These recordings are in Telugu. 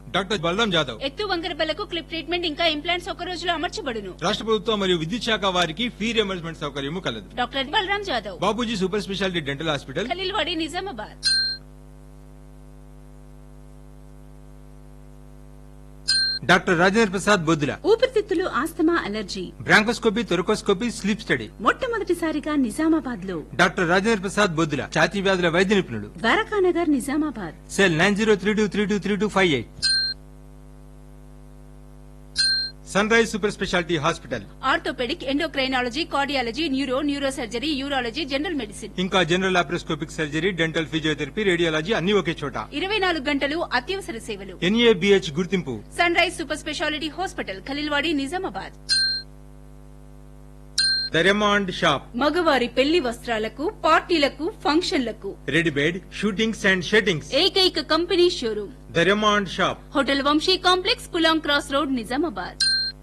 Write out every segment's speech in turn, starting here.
డాక్టర్ బలరాం జాదవ్. ఎత్తు వంకరబలకు క్లిప్ ట్రీట్మెంట్ ఇంకా ఇంప్లాంట్స్ ఒక రోజులో అమర్చబడును. రాష్ట్ర ప్రభుత్వం మరియు విద్యుత్ శాఖ వారికి ఫీ రియంబర్స్మెంట్ సౌకర్యము కలదు. Doctor Balaram Jadhav, Bapuji super speciality dental hospital, Khaleelwadi, Nizamabad. Doctor Rajendra Prasad Boddula, ఊపిరితిత్తులు, asthma, allergy, bronchoscopy, thoracoscopy, sleep study. మొట్టమొదటిసారిగా నిజామాబాద్ లో డాక్టర్ రాజేంద్ర ప్రసాద్ బొద్దుల, ఛాతీ వ్యాధుల వైద్య నిపుణుడు. Dwarakanagar, Nizamabad. Cell 9032323258. Sun rise super speciality hospital, orthopaedic, endocrinology, cardiology, neuro surgery, urology, general medicine, ఇంకా general laparoscopic surgery, dental physiotherapy, radiology అన్ని ఒకే చోట. 24 గంటలు అత్యవసర సేవలు. NABH గుర్తింపు. Sun rise super speciality hospital, Khaleelwadi, Nizamabad. The Raymond shop, మగవారి పెళ్లి వస్త్రాలకు, పార్టీలకు, ఫంక్షన్లకు రెడీ బెడ్, షూటింగ్స్ అండ్ షెట్టింగ్స్. ఏకైక company showroom the Raymond shop, hotel Vamsi complex, Pulang cross road, Nizamabad.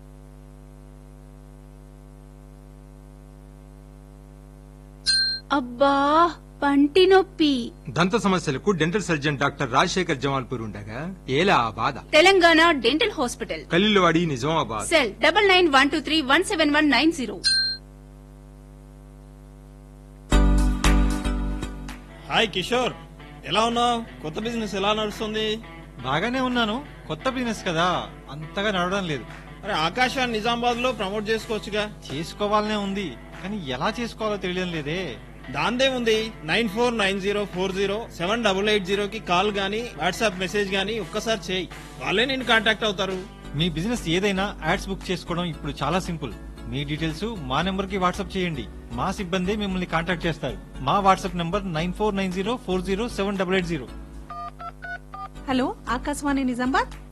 అబ్బా పంటి నొప్పి. దంత సమస్యలకు dental surgeon doctor Rajasekhar Jamalpur ఉండగా ఏలా ఆ బాధ. Telangana dental hospital, Khaleelwadi, Nizamabad. Cell 9912317190. Hi Kishore, ఎలా ఉన్నావు? కొత్త బిజినెస్ ఎలా నడుస్తుంది? బాగానే ఉన్నాను. కొత్త బిజినెస్ కదా, అంతగా నడవడం లేదు. అరే ఆకాశాన్ని నిజామాబాద్ లో ప్రమోట్ చేసుకోవచ్చుగా. చేసుకోవాలనే ఉంది, కానీ ఎలా చేసుకోవాలో తెలియడం లేదే. దాందే ఉంది. 9490407880 కి కాల్ గానీ వాట్సాప్ మెసేజ్ గానీ ఒక్కసారి చేయి, వాళ్ళే నేను కాంటాక్ట్ అవుతారు. మీ బిజినెస్ ఏదైనా యాడ్స్ బుక్ చేసుకోవడం ఇప్పుడు చాలా సింపుల్. మీ డీటెయిల్స్ మా నెంబర్ కి వాట్సాప్ చేయండి, మా సిబ్బంది మిమ్మల్ని కాంటాక్ట్ చేస్తారు. మా WhatsApp number 9490407880. Hello, Akashvani Nizamabad.